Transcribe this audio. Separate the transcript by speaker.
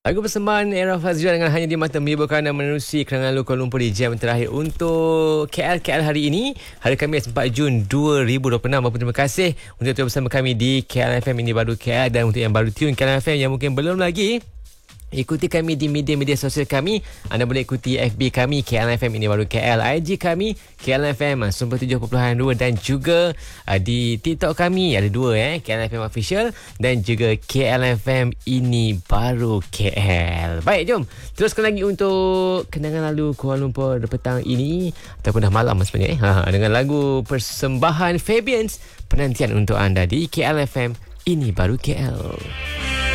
Speaker 1: Lagu persembahan Era Fazira dengan Hanya di Mata menyebabkan anda menerusi Kerangan Kuala Lumpur di jam terakhir untuk KL hari ini, hari Khamis 4 Jun 2026. Berapa terima kasih untuk terus bersama kami di KL FM Ini Baru KL. Dan untuk yang baru tune KL FM yang mungkin belum lagi, ikuti kami di media-media sosial kami. Anda boleh ikuti FB kami KLFM Ini Baru KL, IG kami KLFM 97.2, dan juga di TikTok kami ada dua KLFM Official dan juga KLFM Ini Baru KL. Baik, jom teruskan lagi untuk Kenangan Lalu Kuala Lumpur petang ini, ataupun dah malam sebenarnya dengan lagu persembahan Fabians, penantian untuk anda di KLFM Ini Baru KL.